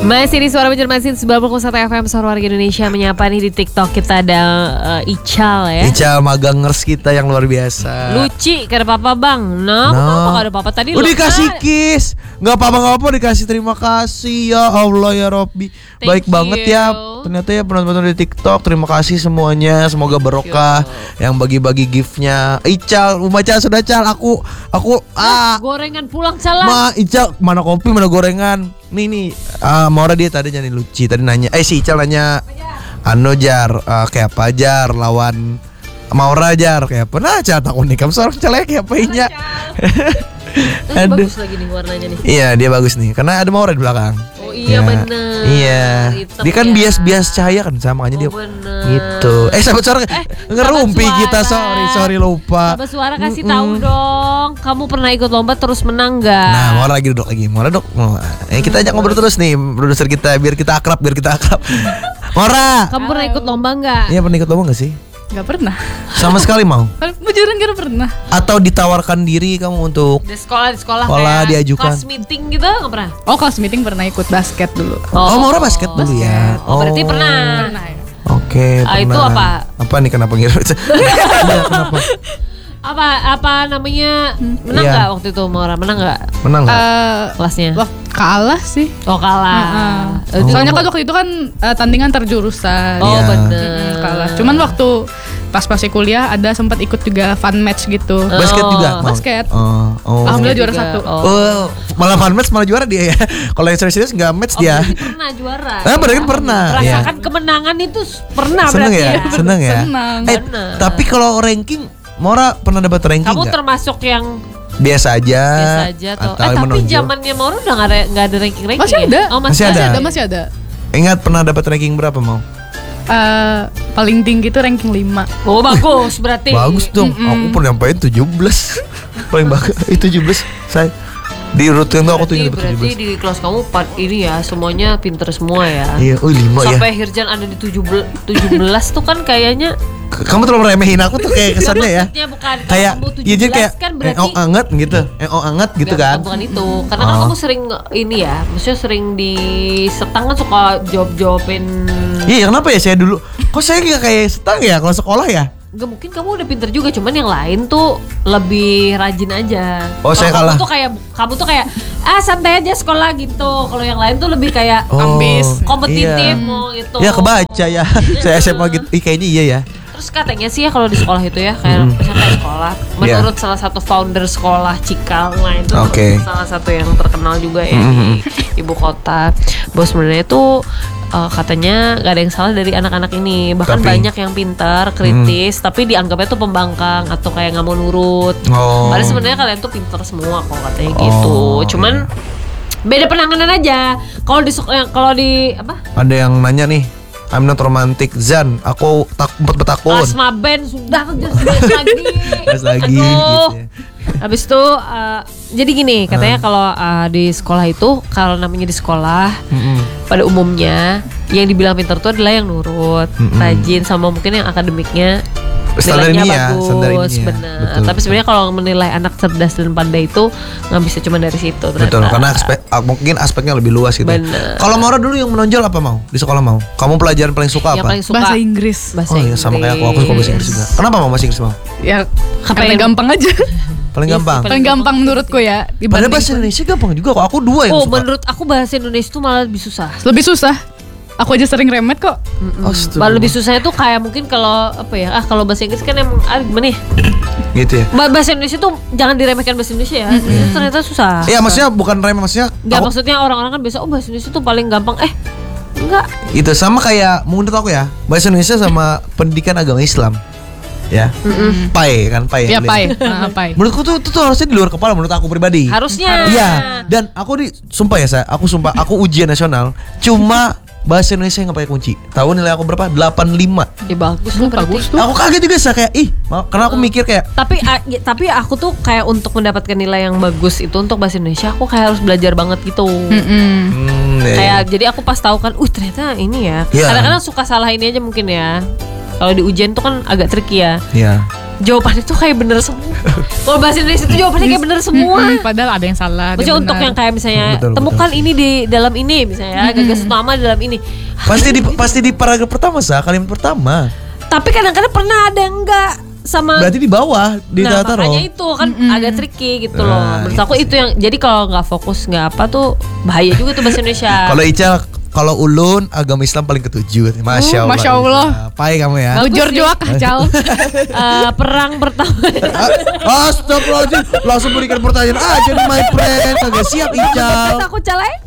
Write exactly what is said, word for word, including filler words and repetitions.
Masih di Suara Banjarmasin sembilan puluh satu F M Suara Warga Indonesia menyapa nih di TikTok kita ada uh, Ical ya. Ical magangers kita yang luar biasa. Luci, gak ada apa-apa bang. No, no. Apa gak ada apa-apa tadi? Udah dikasih kiss. Gak apa-apa gak apa-apa dikasih terima kasih ya Allah ya Robbi. Baik you. banget ya. Ternyata ya penonton di TikTok. Terima kasih semuanya. Semoga berokah yang bagi-bagi giftnya. Ical, Umaca sudah Cal. Aku aku ah gorengan pulang salah. Ma Ical mana kopi mana gorengan. Nih nih uh, Maura dia tadi nyanyi Luci tadi nanya eh si Ical nanya Ano Jar uh, kayak apa Jar lawan Maura Jar kayak apa nah cat aku nih kamu seorang celek kayak apa inya. Bagus lagi nih warnanya nih. Iya dia bagus nih karena ada Maura di belakang. Oh iya ya, bener. Iya. Hitam dia kan ya. bias-bias cahaya kan sama makanya oh, dia bener. Gitu. Eh sahabat suara eh, ngerumpi suara. Kita sorry sorry lupa. Sahabat suara kasih mm -mm. tahu dong. Kamu pernah ikut lomba terus menang gak? Nah Maura lagi duduk lagi. Maura dok. Eh kita ajak ngobrol terus nih produser kita biar kita akrab biar kita akrab. Maura. Kamu pernah ikut lomba gak? Iya pernah ikut lomba gak sih? Gak pernah. Sama sekali mau? Bujuran gak pernah. Atau ditawarkan diri kamu untuk di sekolah di sekolah, sekolah kayak diajukan kelas meeting gitu gak pernah? Oh kelas meeting pernah ikut basket dulu. Oh, oh Maura basket dulu basket. ya. Oh, berarti pernah. Pernah ya. Oke. Ah, itu apa? Apa nih kenapa ngira? Kenapa? Apa apa namanya menang nggak yeah. waktu itu Maura menang nggak? Menang nggak? Uh, kelasnya? Wah, kalah sih. Oh kalah. Uh, uh. Oh. Soalnya kan waktu itu kan uh, tandingan terjurusan. Oh yeah. bener. Hmm, kalah. Cuman waktu pas masih kuliah ada sempat ikut juga fun match gitu. Oh. Basket juga? Basket. Oh. Oh. Alhamdulillah juara satu. Oh. oh. Malah fun match malah juara dia ya. Kalau yang serius-serius nggak match oh, dia. Pernah juara. Eh, berarti kan pernah. Merasakan ya. kemenangan itu pernah seneng berarti ya. ya. Seneng ya. Senang. Eh, tapi kalau ranking Maura pernah dapat ranking Kamu gak? termasuk yang biasa aja. Biasa aja tuh. Eh tapi zamannya Maura udah nggak ada nggak ada ranking ranking. Masih ya? ada. Oh, masih, masih ada. ada. Masih ada. Ingat pernah dapat ranking berapa mau? Uh, paling tinggi tuh ranking lima. Oh bagus berarti. Bagus dong. Mm -mm. Aku pernah nyampein tujuh belas. Paling bagus itu tujuh belas. Saya di rutin tuh aku tuh berarti, berarti di kelas kamu part ini ya semuanya pinter semua ya. Iya, oh lima ya. Sampai Hirjan ada di tujuh belas tuh kan kayaknya. Kamu terlalu meremehin aku tuh kayak kesannya ya. Bukan kayak iya jadi kayak kan berarti oh anget gitu. Eh oh anget gitu kan. Bukan itu. Karena kan oh. kamu sering ini ya, maksudnya sering di setang kan suka jawab-jawabin. Iya, kenapa ya saya dulu kok saya gak kayak setang ya kalau sekolah ya? Gak mungkin kamu udah pinter juga, cuman yang lain tuh lebih rajin aja. Oh, saya kalah. Kamu tuh kayak kamu tuh kayak ah santai aja sekolah gitu. Kalau yang lain tuh lebih kayak oh, ambis, kompetitif iya. mau gitu. Ya kebaca ya. Saya S M A gitu. Ih kayaknya iya ya. Terus katanya sih ya kalau di sekolah itu ya kayak mm. misalnya kayak sekolah menurut yeah. salah satu founder sekolah Cikal, nah itu okay. salah satu yang terkenal juga ya mm-hmm. di ibu kota. Bahwa sebenarnya itu uh, katanya gak ada yang salah dari anak-anak ini. Bahkan tapi, banyak yang pintar, kritis, mm. tapi dianggapnya tuh pembangkang atau kayak nggak mau nurut. Oh. Padahal sebenarnya kalian tuh pintar semua kok katanya oh. gitu. Cuman beda penanganan aja. Kalau di kalau di apa? Ada yang nanya nih. I'm not romantic Zan, aku takut betakun. Asma Ben sudah jelas lagi. Jelas lagi. Gitu ya. Habis itu uh, jadi gini katanya uh. kalau uh, di sekolah itu kalau namanya di sekolah mm-hmm. pada umumnya yang dibilang pintar itu adalah yang nurut, mm-hmm. rajin sama mungkin yang akademiknya nilainya ya, bagus, benar. Tapi sebenarnya kalau menilai anak cerdas dan pandai itu nggak bisa cuma dari situ. Ternyata. Betul, karena aspek, mungkin aspeknya lebih luas gitu. Kalau Maura dulu yang menonjol apa mau di sekolah mau? Kamu pelajaran paling suka yang apa? Paling suka. Bahasa Inggris. Bahasa oh iya sama kayak aku, aku suka bahasa Inggris juga. Kenapa mau bahasa Inggris mau? Ya karena gampang aja. Paling gampang. Yes, paling gampang menurutku ya. Padahal bahasa Indonesia gampang juga kok. Aku dua yang oh, suka. Oh menurut aku bahasa Indonesia itu malah lebih susah. Lebih susah. Aku aja sering remet kok. Oh, lebih susahnya tuh kayak mungkin kalau apa ya? Ah kalau bahasa Inggris kan emang ah, gimana ya? Gitu ya. Bahasa Indonesia tuh jangan diremehkan bahasa Indonesia ya. Mm-hmm. Itu ternyata susah. Iya, maksudnya bukan remeh maksudnya. Enggak aku... maksudnya orang-orang kan biasa oh bahasa Indonesia tuh paling gampang. Eh, enggak. Itu sama kayak menurut aku ya, bahasa Indonesia sama pendidikan agama Islam. Ya. Mm-hmm. Pai kan, pai. Ya, pai. Nah, pai. Menurutku tuh, tuh tuh harusnya di luar kepala menurut aku pribadi. Harusnya. Iya. Dan aku di sumpah ya saya, aku sumpah aku ujian nasional cuma bahasa Indonesia yang gak pakai kunci. Tahu nilai aku berapa? delapan puluh lima. Ya bagus tuh bagus tuh. Aku kaget juga sih kayak ih, karena aku mikir kayak tapi a, ya, tapi aku tuh kayak untuk mendapatkan nilai yang bagus itu untuk bahasa Indonesia aku kayak harus belajar banget gitu. Hmm, kayak ya. Jadi aku pas tahu kan, uh ternyata ini ya. Yeah. Kadang-kadang suka salah ini aja mungkin ya. Kalau di ujian tuh kan agak tricky ya. Iya. Yeah. jawabannya tuh kayak bener semua. Kalau bahasa Indonesia itu jawabannya kayak bener semua. Mm-mm, padahal ada yang salah. ada Maksudnya yang untuk benar. yang kayak misalnya Betul, betul. temukan ini di dalam ini misalnya gagas utama di dalam ini. Pasti di pasti di paragraf pertama sah, kalimat pertama. Tapi kadang-kadang pernah ada yang enggak sama. Berarti di bawah di Nah tata makanya itu kan agak tricky gitu loh. Nah, Menurut aku itu yang jadi kalau nggak fokus nggak apa tuh bahaya juga tuh bahasa Indonesia. Kalau Ica, kalau ulun agama Islam paling ketujuh. Masya Uh, Allah. Masya Allah. Ica. Pai kamu ya. Bagus Bujur sih. juga kacau. Eh, perang pertama. Ah, Astagfirullahaladzim. Langsung berikan pertanyaan aja nih my friend. Kagak siap Ica. Aku calai.